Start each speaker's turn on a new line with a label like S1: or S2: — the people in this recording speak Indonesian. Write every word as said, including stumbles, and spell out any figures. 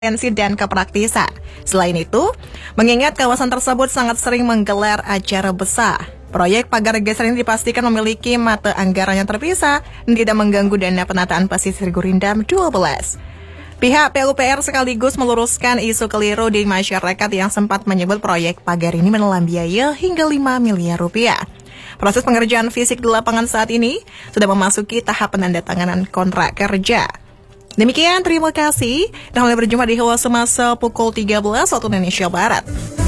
S1: kompetensi dan kepraktisan. Selain itu, mengingat kawasan tersebut sangat sering menggelar acara besar, proyek pagar geser ini dipastikan memiliki mata anggaran yang terpisah dan tidak mengganggu dana penataan pesisir Gurindam dua belas. Pihak P U P R sekaligus meluruskan isu keliru di masyarakat yang sempat menyebut proyek pagar ini menelan biaya hingga lima miliar rupiah. Proses pengerjaan fisik di lapangan saat ini sudah memasuki tahap penandatanganan kontrak kerja. Demikian, terima kasih. Dan mulai berjumpa di Hawa Semasa pukul tiga belas waktu Indonesia Barat.